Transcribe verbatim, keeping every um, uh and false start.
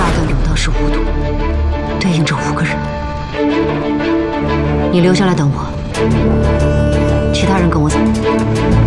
二段扭到是无毒，对应着五个人。你留下来等我，其他人跟我走。